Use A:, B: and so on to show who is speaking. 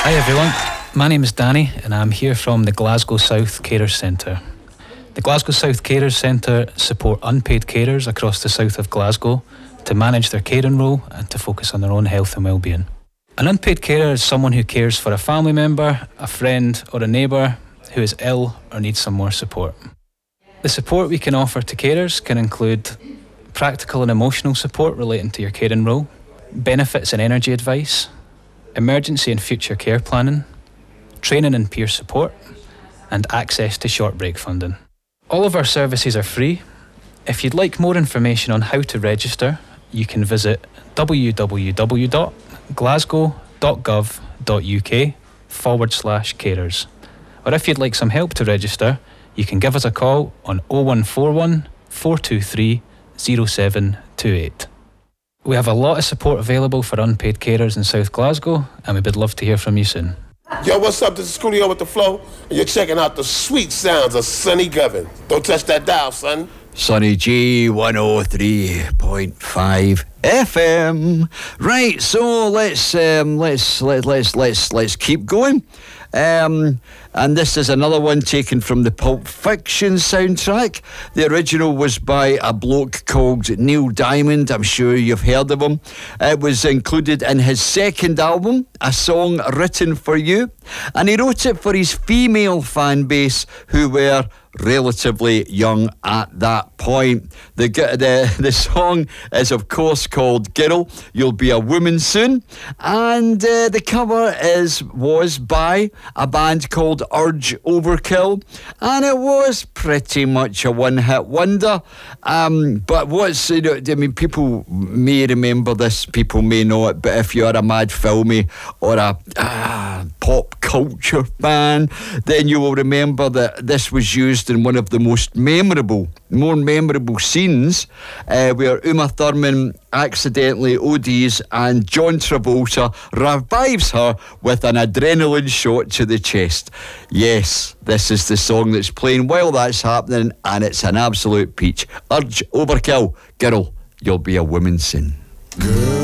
A: Hi everyone, my name is Danny and I'm here from the Glasgow South Carers Centre. The Glasgow South Carers Centre support unpaid carers across the south of Glasgow to manage their caring role and to focus on their own health and well-being. An unpaid carer is someone who cares for a family member, a friend or a neighbour who is ill or needs some more support. The support we can offer to carers can include practical and emotional support relating to your caring role, benefits and energy advice, emergency and future care planning, training and peer support, and access to short break funding. All of our services are free. If you'd like more information on how to register, you can visit www.glasgow.gov.uk/carers. Or if you'd like some help to register, you can give us a call on 0141 423 0728. We have a lot of support available for unpaid carers in South Glasgow, and we would love to hear from you soon.
B: Yo, what's up? This is Coolio with The Flow, and you're checking out the sweet sounds of Sonny Govin. Don't touch that dial, son.
C: Sonny G 103.5 FM. Right, so let's keep going. And this is another one taken from the Pulp Fiction soundtrack. The original was by a bloke called Neil Diamond. I'm sure you've heard of him. It was included in his second album, A Song Written for You, and he wrote it for his female fan base who were relatively young at that point. The song is of course called Girl, You'll Be a Woman Soon, and the cover was by a band called Urge Overkill, and it was pretty much a one-hit wonder. But what's, people may remember this, people may not, but if you're a mad filmy or a pop culture fan, then you will remember that this was used in one of the more memorable scenes where Uma Thurman accidentally ODs and John Travolta revives her with an adrenaline shot to the chest. Yes, this is the song that's playing while that's happening, and it's an absolute peach. Urge Overkill, Girl, You'll Be a Woman Soon. Girl.